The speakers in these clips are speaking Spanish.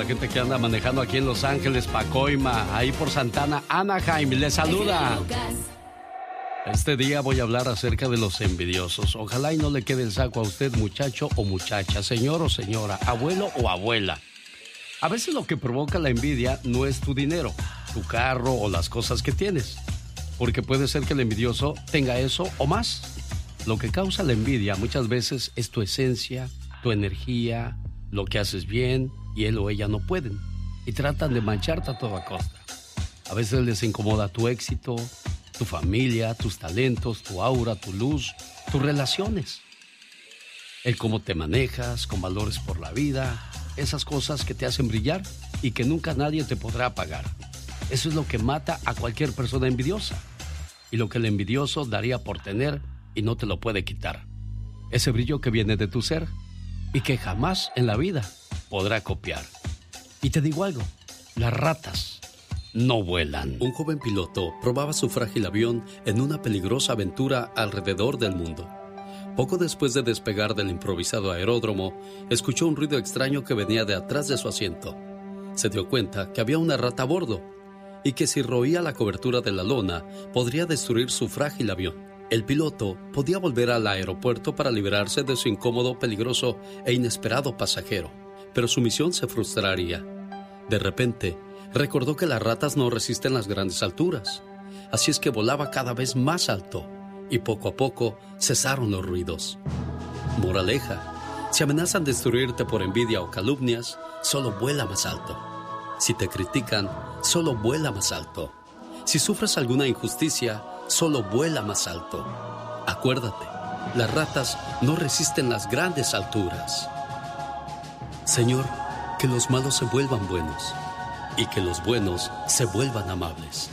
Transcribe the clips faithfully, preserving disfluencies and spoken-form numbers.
gente que anda manejando aquí en Los Ángeles, Pacoima, ahí por Santana, Anaheim, les saluda. Este día voy a hablar acerca de los envidiosos. Ojalá y no le quede el saco a usted, muchacho o muchacha, señor o señora, abuelo o abuela. A veces lo que provoca la envidia no es tu dinero, tu carro o las cosas que tienes, porque puede ser que el envidioso tenga eso o más. Lo que causa la envidia muchas veces es tu esencia, tu energía, lo que haces bien y él o ella no pueden y tratan de mancharte a toda costa. A veces les incomoda tu éxito, tu familia, tus talentos, tu aura, tu luz, tus relaciones. El cómo te manejas, con valores por la vida, esas cosas que te hacen brillar y que nunca nadie te podrá apagar. Eso es lo que mata a cualquier persona envidiosa y lo que el envidioso daría por tener y no te lo puede quitar. Ese brillo que viene de tu ser y que jamás en la vida podrá copiar. Y te digo algo, las ratas no vuelan. Un joven piloto probaba su frágil avión en una peligrosa aventura alrededor del mundo. Poco después de despegar del improvisado aeródromo, escuchó un ruido extraño que venía de atrás de su asiento. Se dio cuenta que había una rata a bordo y que si roía la cobertura de la lona podría destruir su frágil avión. El piloto podía volver al aeropuerto para liberarse de su incómodo, peligroso e inesperado pasajero, pero su misión se frustraría. De repente, recordó que las ratas no resisten las grandes alturas, así es que volaba cada vez más alto y poco a poco cesaron los ruidos. Moraleja: si amenazan destruirte por envidia o calumnias, solo vuela más alto. Si te critican, solo vuela más alto. Si sufres alguna injusticia, solo vuela más alto. Acuérdate, las ratas no resisten las grandes alturas. Señor, que los malos se vuelvan buenos y que los buenos se vuelvan amables.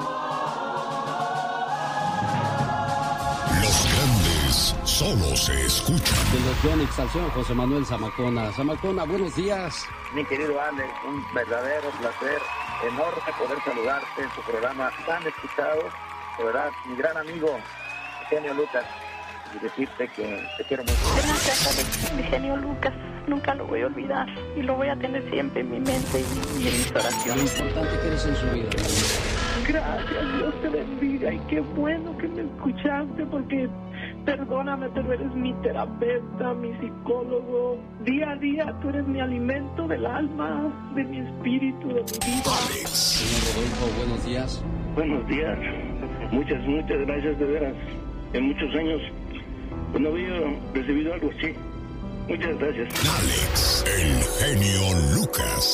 Los grandes solo se escuchan. De los Yonix al señor José Manuel Zamacona. Zamacona, buenos días. Mi querido Alex, un verdadero placer, enorme poder saludarte en tu programa tan escuchado. De verdad, mi gran amigo, Genio Lucas, y decirte que te quiero mucho. Gracias, Alex, mi genio Lucas. Nunca lo voy a olvidar y lo voy a tener siempre en mi mente y, y en mis oraciones. Lo importante que eres en su vida. Gracias, Dios te bendiga y qué bueno que me escuchaste porque, perdóname, pero eres mi terapeuta, mi psicólogo. Día a día tú eres mi alimento del alma, de mi espíritu, de mi vida. Alex. Señor Rodolfo, buenos días. Buenos días. Muchas, muchas gracias, de veras. En muchos años pues no había recibido algo así. Muchas gracias. Alex, el genio Lucas.